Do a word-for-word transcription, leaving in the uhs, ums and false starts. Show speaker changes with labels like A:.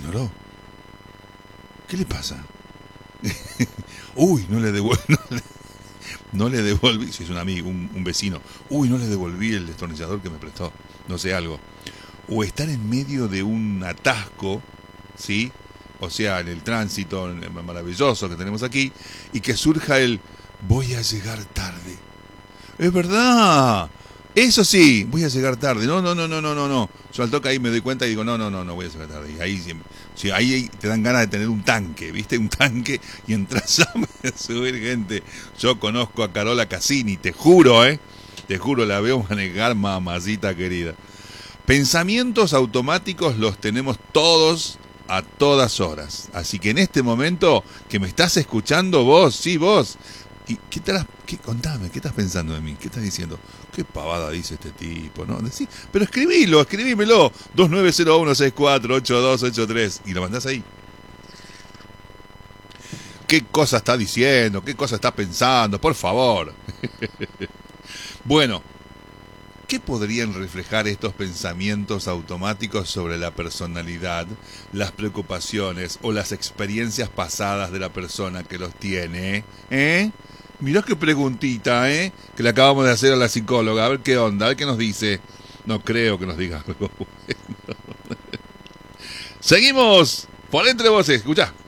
A: ignoró. ¿Qué le pasa? Uy, no le devuelvo. No le, no le devolví. Si es un amigo, un, un vecino. Uy, no le devolví el destornillador que me prestó. No sé, algo. O estar en medio de un atasco, ¿sí? O sea, en el tránsito maravilloso que tenemos aquí, y que surja el voy a llegar tarde. Es verdad. Eso sí, voy a llegar tarde. No, no, no, no, no, no, no. Yo al toque ahí me doy cuenta y digo, no, no, no, no voy a llegar tarde. Y ahí, sí, ahí te dan ganas de tener un tanque, ¿viste? Un tanque y entras a subir gente. Yo conozco a Carola Cassini, te juro, ¿eh? Te juro, la veo manejar, mamacita querida. Pensamientos automáticos los tenemos todos a todas horas. Así que en este momento que me estás escuchando vos, sí, vos, ¿y qué tal? ¿Qué, contame, ¿qué estás pensando de mí? ¿Qué estás diciendo? ¿Qué pavada dice este tipo? ¿No? Decí, pero escribilo, escribímelo. dos nueve cero uno seis cuatro ocho dos ocho tres y lo mandás ahí. ¿Qué cosa está diciendo? ¿Qué cosa está pensando? Por favor. Bueno, ¿qué podrían reflejar estos pensamientos automáticos sobre la personalidad, las preocupaciones o las experiencias pasadas de la persona que los tiene? ¿Eh? Mirá qué preguntita, ¿eh? Que le acabamos de hacer a la psicóloga. A ver qué onda, a ver qué nos dice. No creo que nos diga algo bueno. Seguimos por Entre Voces. Escuchá.